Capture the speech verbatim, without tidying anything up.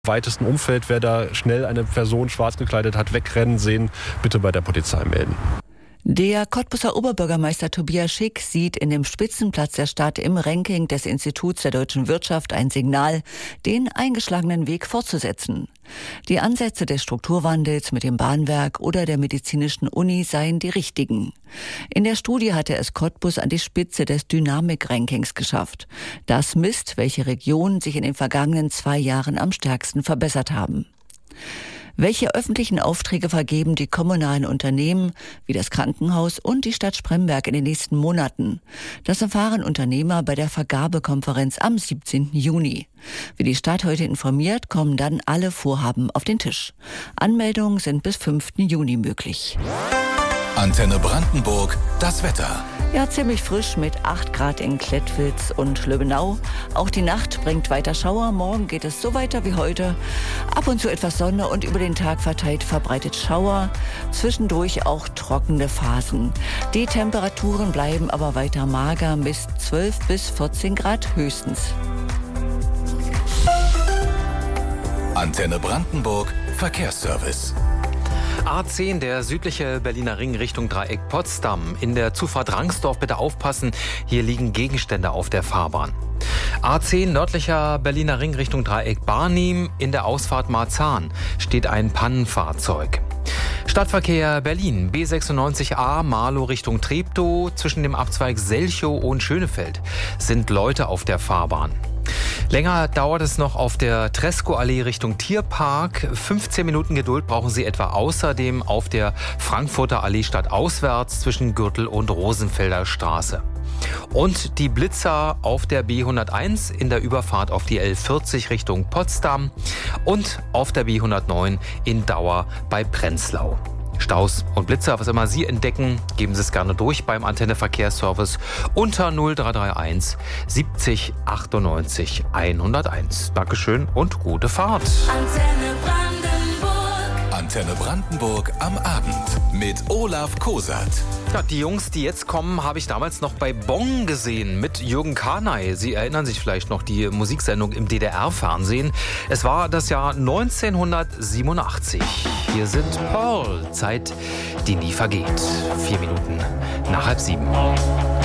weitesten Umfeld, wer da schnell eine Person schwarz gekleidet hat, wegrennen sehen, bitte bei der Polizei melden. Der Cottbuser Oberbürgermeister Tobias Schick sieht in dem Spitzenplatz der Stadt im Ranking des Instituts der deutschen Wirtschaft ein Signal, den eingeschlagenen Weg fortzusetzen. Die Ansätze des Strukturwandels mit dem Bahnwerk oder der medizinischen Uni seien die richtigen. In der Studie hatte es Cottbus an die Spitze des Dynamik-Rankings geschafft. Das misst, welche Regionen sich in den vergangenen zwei Jahren am stärksten verbessert haben. Welche öffentlichen Aufträge vergeben die kommunalen Unternehmen wie das Krankenhaus und die Stadt Spremberg in den nächsten Monaten? Das erfahren Unternehmer bei der Vergabekonferenz am siebzehnten Juni. Wie die Stadt heute informiert, kommen dann alle Vorhaben auf den Tisch. Anmeldungen sind bis fünften Juni möglich. Antenne Brandenburg, das Wetter. Ja, ziemlich frisch mit acht Grad in Klettwitz und Löbenau. Auch die Nacht bringt weiter Schauer. Morgen geht es so weiter wie heute. Ab und zu etwas Sonne und über den Tag verteilt verbreitet Schauer. Zwischendurch auch trockene Phasen. Die Temperaturen bleiben aber weiter mager mit zwölf bis vierzehn Grad höchstens. Antenne Brandenburg, Verkehrsservice. A zehn, der südliche Berliner Ring Richtung Dreieck Potsdam. In der Zufahrt Rangsdorf bitte aufpassen, hier liegen Gegenstände auf der Fahrbahn. A zehn, nördlicher Berliner Ring Richtung Dreieck Barnim. In der Ausfahrt Marzahn steht ein Pannenfahrzeug. Stadtverkehr Berlin, B sechsundneunzig A, Marlow Richtung Treptow. Zwischen dem Abzweig Selchow und Schönefeld sind Leute auf der Fahrbahn. Länger dauert es noch auf der Tresco-Allee Richtung Tierpark. fünfzehn Minuten Geduld brauchen Sie etwa außerdem auf der Frankfurter Allee stadtauswärts zwischen Gürtel und Rosenfelder Straße. Und die Blitzer auf der B hunderteins in der Überfahrt auf die L vierzig Richtung Potsdam und auf der B hundertneun in Dauer bei Prenzlau. Staus und Blitzer, was immer Sie entdecken, geben Sie es gerne durch beim Antenne Verkehrsservice unter null drei drei eins siebzig achtundneunzig hunderteins. Dankeschön und gute Fahrt. Antenne Brandenburg. Antenne Brandenburg am Abend mit Olaf Kosat. Ja, die Jungs, die jetzt kommen, habe ich damals noch bei Bong gesehen mit Jürgen Kanay. Sie erinnern sich vielleicht noch die Musiksendung im D D R-Fernsehen. Es war das Jahr neunzehnhundertsiebenundachtzig. Hier sind Pearl, Zeit, die nie vergeht. Vier Minuten nach halb sieben.